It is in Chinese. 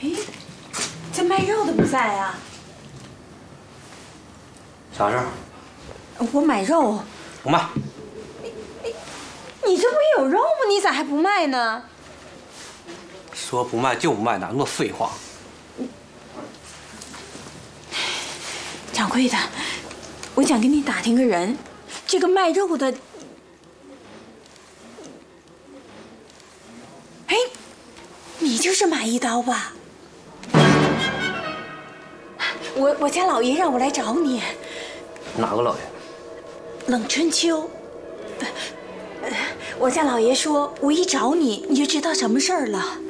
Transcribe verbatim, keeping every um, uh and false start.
哎，这卖肉的不在啊？ 啥事儿？ 我买肉。 不卖。 你这不有肉吗？你咋还不卖呢？ 说不卖就不卖，哪那么多废话？ 掌柜的，我想跟你打听个人，这个卖肉的。哎，你就是马一刀吧？我我家老爷让我来找你。 哪个老爷？ 冷春秋。我家老爷说，我一找你，你就知道什么事儿了。